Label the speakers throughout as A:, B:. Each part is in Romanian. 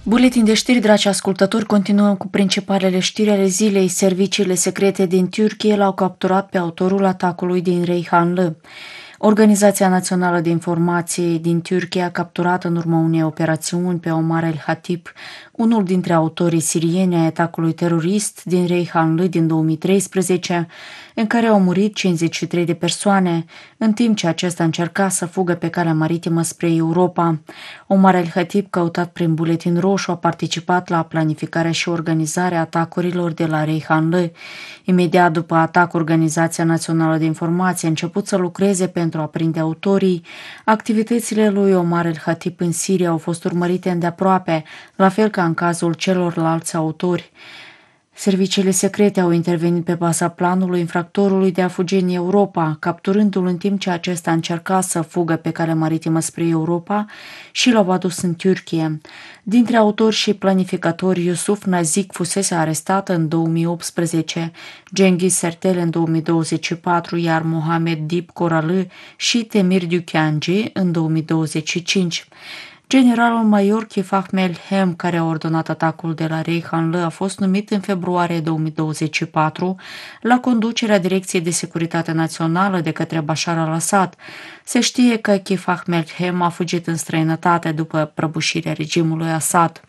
A: Buletin de știri, dragi ascultători, continuăm cu principalele știri ale zilei. Serviciile secrete din Turcia l-au capturat pe autorul atacului din Reyhanlı. Organizația Națională de Informație din Turcia a capturat în urma unei operațiuni pe Omar el-Khatib, unul dintre autorii sirieni ai atacului terorist din Reyhanlı din 2013, în care au murit 53 de persoane, în timp ce acesta încerca să fugă pe calea maritimă spre Europa. Omar el-Khatib, căutat prin buletin roșu, a participat la planificarea și organizarea atacurilor de la Reyhanlı. Imediat după atac, Organizația Națională de Informație a început să lucreze pentru a prinde autorii. Activitățile lui Omar el-Khatib în Siria au fost urmărite îndeaproape, la fel ca în cazul celorlalți autori. Serviciile secrete au intervenit pe baza planului infractorului de a fugi în Europa, capturându-l în timp ce acesta încerca să fugă pe cale maritimă spre Europa și l-au adus în Turcia. Dintre autori și planificatori, Yusuf Nazik fusese arestat în 2018, Cengiz Sertel în 2024, iar Mohamed Dip Koralı și Temir Dükkancı în 2025. Generalul major Kifah Melhem, care a ordonat atacul de la Reyhanlı, a fost numit în februarie 2024 la conducerea Direcției de Securitate Națională de către Bashar al-Assad. Se știe că Kifah Melhem a fugit în străinătate după prăbușirea regimului Assad.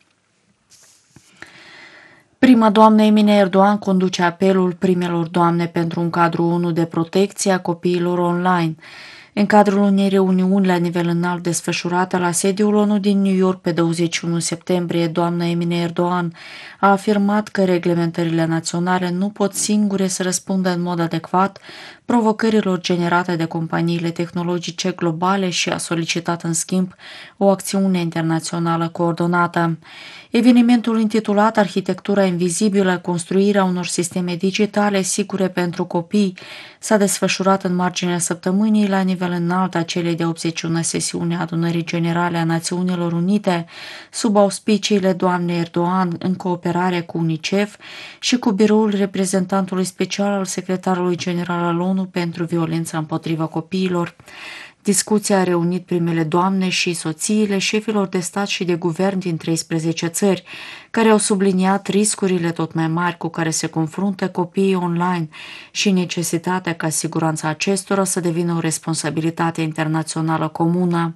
A: Prima doamnă Emine Erdogan conduce apelul primelor doamne pentru un cadru ONU de protecție a copiilor online. În cadrul unei reuniuni la nivel înalt desfășurată la sediul ONU din New York pe 21 septembrie, doamna Emine Erdogan a afirmat că reglementările naționale nu pot singure să răspundă în mod adecvat provocărilor generate de companiile tehnologice globale și a solicitat în schimb o acțiune internațională coordonată. Evenimentul intitulat Arhitectura invizibilă, construirea unor sisteme digitale sigure pentru copii s-a desfășurat în marginea săptămânii la nivel înalt a celei de 81 sesiuni a Adunării Generale a Națiunilor Unite, sub auspiciile doamnei Erdogan, în cooperare cu UNICEF și cu biroul reprezentantului special al secretarului general al ONU pentru violența împotriva copiilor. Discuția a reunit primele doamne și soțiile șefilor de stat și de guvern din 13 țări, care au subliniat riscurile tot mai mari cu care se confruntă copiii online și necesitatea ca siguranța acestora să devină o responsabilitate internațională comună.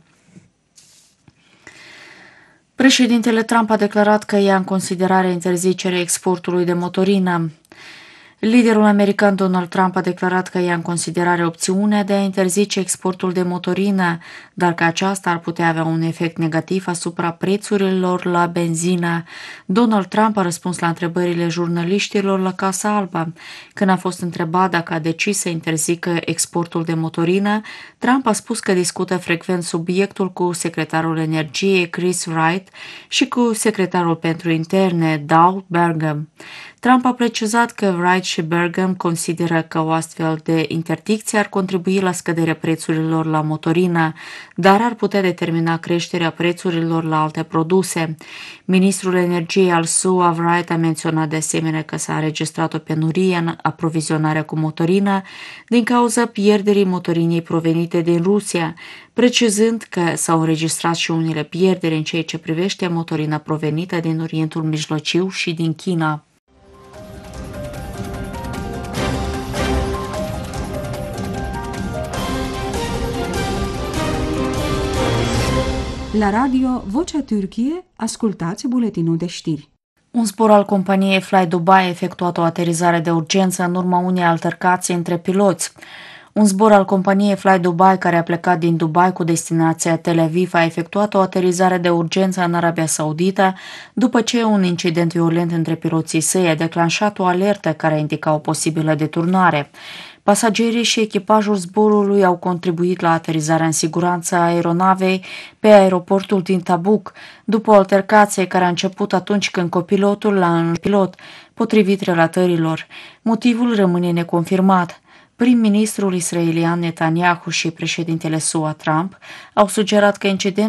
A: Președintele Trump a declarat că ia în considerare interzicerea exportului de motorină. Liderul american Donald Trump a declarat că ia în considerare opțiunea de a interzice exportul de motorină, dar că aceasta ar putea avea un efect negativ asupra prețurilor la benzină. Donald Trump a răspuns la întrebările jurnaliștilor la Casa Albă. Când a fost întrebat dacă a decis să interzică exportul de motorină, Trump a spus că discută frecvent subiectul cu secretarul energiei Chris Wright și cu secretarul pentru interne Doug Burgum. Trump a precizat că Wright și Burgum consideră că o astfel de interdicție ar contribui la scăderea prețurilor la motorină, dar ar putea determina creșterea prețurilor la alte produse. Ministrul energiei al SUA, Wright, a menționat de asemenea că s-a înregistrat o penurie în aprovizionarea cu motorină din cauza pierderii motorinei provenite din Rusia, precizând că s-au înregistrat și unele pierderi în ceea ce privește motorina provenită din Orientul Mijlociu și din China.
B: La radio Vocea Türkiye, ascultați buletinul de știri.
A: Un zbor al companiei Fly Dubai a efectuat o aterizare de urgență în urma unei altercații între piloți. Un zbor al companiei Fly Dubai, care a plecat din Dubai cu destinația Tel Aviv, a efectuat o aterizare de urgență în Arabia Saudită după ce un incident violent între piloții săi a declanșat o alertă care indica o posibilă deturnare. Pasagerii și echipajul zborului au contribuit la aterizarea în siguranță a aeronavei pe aeroportul din Tabuk, după o altercație care a început atunci când copilotul l-a înpilot, potrivit relatărilor. Motivul rămâne neconfirmat. Prim-ministrul israelian Netanyahu și președintele SUA Trump au sugerat că incidentul